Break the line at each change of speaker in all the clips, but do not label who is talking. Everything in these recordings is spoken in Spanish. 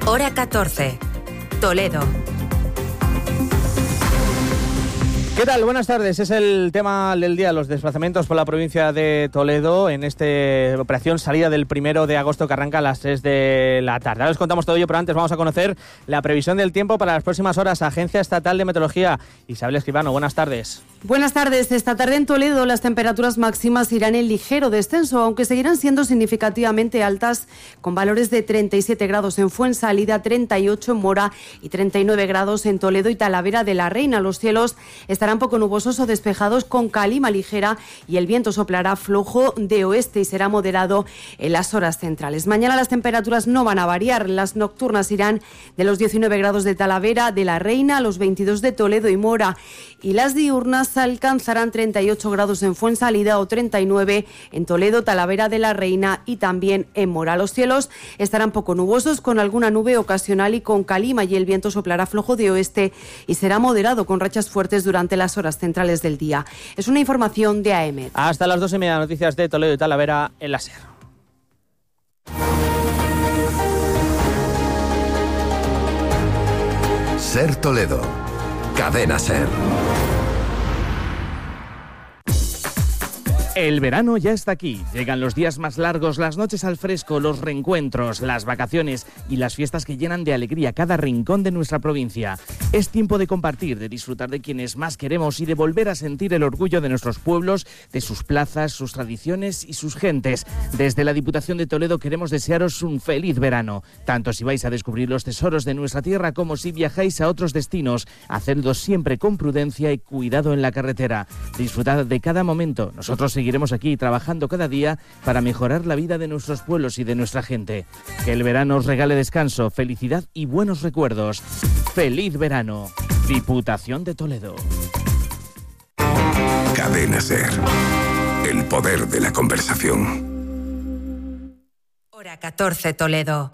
Hora 14. Toledo.
¿Qué tal? Buenas tardes. Es el tema del día, los desplazamientos por la provincia de Toledo en esta operación salida del 1 de agosto que arranca a las 3 de la tarde. Ahora les contamos todo ello, pero antes vamos a conocer la previsión del tiempo para las próximas horas. Agencia Estatal de Meteorología. Isabel Escribano, buenas tardes.
Buenas tardes. Esta tarde en Toledo las temperaturas máximas irán en ligero descenso, aunque seguirán siendo significativamente altas, con valores de 37 grados en Fuensalida, 38 en Mora y 39 grados en Toledo y Talavera de la Reina. Los cielos estarán poco nubosos o despejados con calima ligera y el viento soplará flojo de oeste y será moderado en las horas centrales. Mañana las temperaturas no van a variar. Las nocturnas irán de los 19 grados de Talavera de la Reina a los 22 de Toledo y Mora, y las diurnas alcanzarán 38 grados en Fuensalida o 39 en Toledo, Talavera de la Reina y también en Mora. Los cielos estarán poco nubosos con alguna nube ocasional y con calima, y el viento soplará flojo de oeste y será moderado con rachas fuertes durante las horas centrales del día. Es una información de AEMET.
Hasta las 2:30, noticias de Toledo y Talavera en la SER.
SER Toledo, Cadena SER.
El verano ya está aquí. Llegan los días más largos, las noches al fresco, los reencuentros, las vacaciones y las fiestas que llenan de alegría cada rincón de nuestra provincia. Es tiempo de compartir, de disfrutar de quienes más queremos y de volver a sentir el orgullo de nuestros pueblos, de sus plazas, sus tradiciones y sus gentes. Desde la Diputación de Toledo queremos desearos un feliz verano, tanto si vais a descubrir los tesoros de nuestra tierra como si viajáis a otros destinos. Hacedlo siempre con prudencia y cuidado en la carretera. Disfrutad de cada momento. Nosotros seguiremos aquí trabajando cada día para mejorar la vida de nuestros pueblos y de nuestra gente. Que el verano os regale descanso, felicidad y buenos recuerdos. ¡Feliz verano! Diputación de Toledo.
Cadena SER. El poder de la conversación.
Hora 14, Toledo.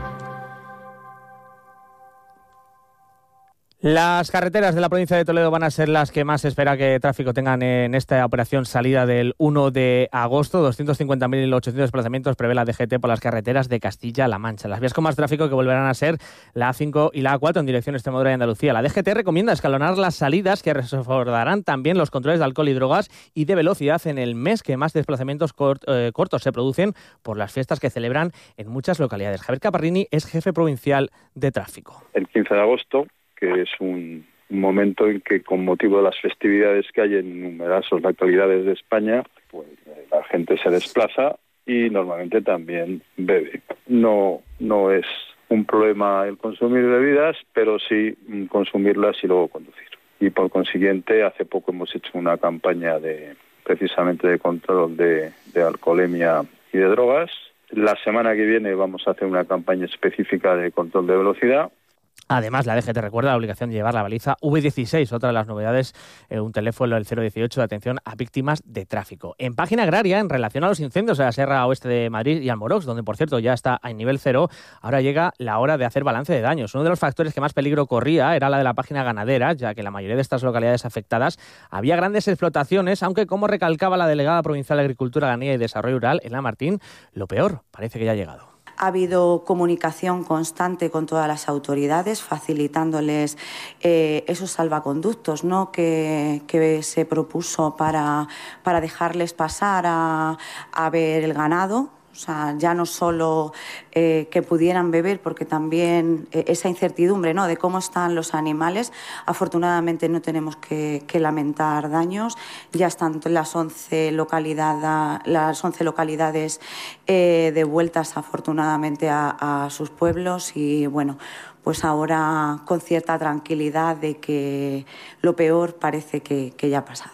Las carreteras de la provincia de Toledo van a ser las que más se espera que tráfico tengan en esta operación salida del 1 de agosto. 250.800 desplazamientos prevé la DGT por las carreteras de Castilla-La Mancha. Las vías con más tráfico que volverán a ser la A5 y la A4 en dirección Extremadura y Andalucía. La DGT recomienda escalonar las salidas, que reforzarán también los controles de alcohol y drogas y de velocidad en el mes que más desplazamientos cortos se producen por las fiestas que celebran en muchas localidades. Javier Caparrini es jefe provincial de tráfico.
El 15 de agosto, que es un momento en que, con motivo de las festividades que hay en numerosas localidades de España, pues la gente se desplaza y normalmente también bebe. No es un problema el consumir bebidas, pero sí consumirlas y luego conducir. Y por consiguiente, hace poco hemos hecho una campaña precisamente de control de alcoholemia y de drogas. La semana que viene vamos a hacer una campaña específica de control de velocidad.
Además, la DGT recuerda la obligación de llevar la baliza V16, otra de las novedades, un teléfono, el 018 de atención a víctimas de tráfico. En página agraria, en relación a los incendios de la Sierra Oeste de Madrid y Almorox, donde por cierto ya está en nivel 0, ahora llega la hora de hacer balance de daños. Uno de los factores que más peligro corría era la de la página ganadera, ya que en la mayoría de estas localidades afectadas había grandes explotaciones, aunque, como recalcaba la delegada provincial de Agricultura, Ganadería y Desarrollo Rural, Elena Martín, lo peor parece que ya ha llegado.
Ha habido comunicación constante con todas las autoridades, facilitándoles esos salvaconductos, ¿no?, que se propuso para dejarles pasar a ver el ganado. O sea, ya no solo que pudieran beber, porque también esa incertidumbre, ¿no?, de cómo están los animales. Afortunadamente no tenemos que lamentar daños. Ya están las 11 localidades devueltas afortunadamente a sus pueblos, y bueno, pues ahora con cierta tranquilidad de que lo peor parece que ya ha pasado.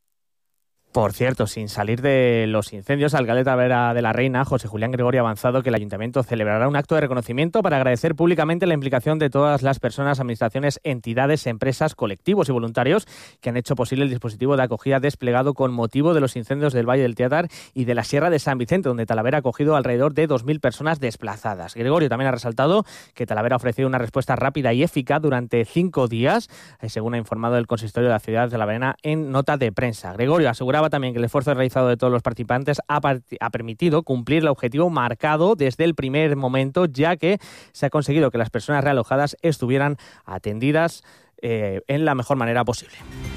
Por cierto, sin salir de los incendios, el alcalde de Talavera de la Reina, José Julián Gregorio, ha avanzado que el ayuntamiento celebrará un acto de reconocimiento para agradecer públicamente la implicación de todas las personas, administraciones, entidades, empresas, colectivos y voluntarios que han hecho posible el dispositivo de acogida desplegado con motivo de los incendios del Valle del Teatar y de la Sierra de San Vicente, donde Talavera ha acogido alrededor de 2.000 personas desplazadas. Gregorio también ha resaltado que Talavera ha ofrecido una respuesta rápida y eficaz durante 5 días, según ha informado el consistorio de la ciudad de Talavera en nota de prensa. Gregorio aseguraba Señalaba también que el esfuerzo realizado de todos los participantes ha permitido cumplir el objetivo marcado desde el primer momento, ya que se ha conseguido que las personas realojadas estuvieran atendidas en la mejor manera posible.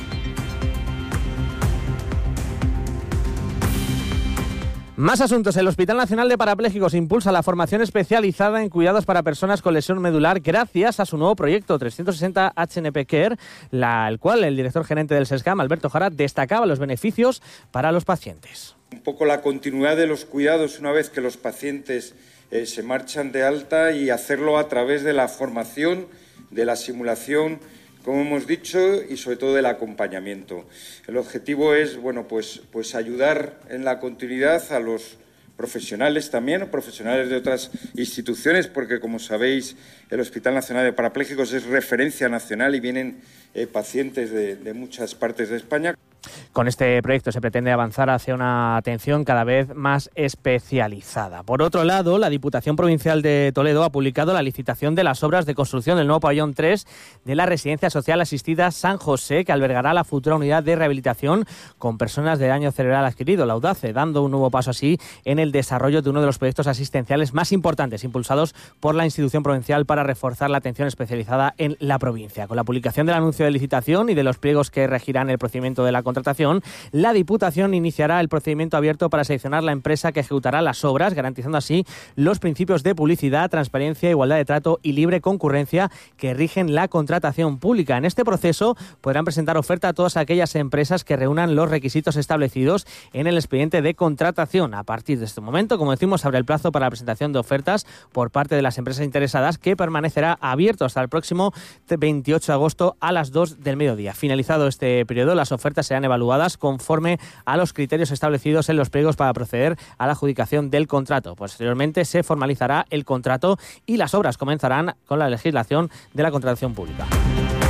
Más asuntos. El Hospital Nacional de Parapléjicos impulsa la formación especializada en cuidados para personas con lesión medular gracias a su nuevo proyecto 360 HNP Care, el cual el director gerente del SESCAM, Alberto Jara, destacaba los beneficios para los pacientes.
Un poco la continuidad de los cuidados una vez que los pacientes se marchan de alta y hacerlo a través de la formación, de la simulación, como hemos dicho, y sobre todo del acompañamiento. El objetivo es, pues ayudar en la continuidad a los profesionales también, profesionales de otras instituciones, porque como sabéis, el Hospital Nacional de Parapléjicos es referencia nacional y vienen pacientes de muchas partes de España.
Con este proyecto se pretende avanzar hacia una atención cada vez más especializada. Por otro lado, la Diputación Provincial de Toledo ha publicado la licitación de las obras de construcción del nuevo pabellón 3 de la Residencia Social Asistida San José, que albergará la futura unidad de rehabilitación con personas de daño cerebral adquirido, la UDACE, dando un nuevo paso así en el desarrollo de uno de los proyectos asistenciales más importantes impulsados por la institución provincial para reforzar la atención especializada en la provincia. Con la publicación del anuncio de licitación y de los pliegos que regirán el procedimiento de la contratación, la Diputación iniciará el procedimiento abierto para seleccionar la empresa que ejecutará las obras, garantizando así los principios de publicidad, transparencia, igualdad de trato y libre concurrencia que rigen la contratación pública. En este proceso podrán presentar oferta a todas aquellas empresas que reúnan los requisitos establecidos en el expediente de contratación. A partir de este momento, como decimos, abre el plazo para la presentación de ofertas por parte de las empresas interesadas, que permanecerá abierto hasta el próximo 28 de agosto a las 2 del mediodía. Finalizado este periodo, las ofertas serán evaluadas conforme a los criterios establecidos en los pliegos para proceder a la adjudicación del contrato. Posteriormente se formalizará el contrato y las obras comenzarán con la legislación de la contratación pública.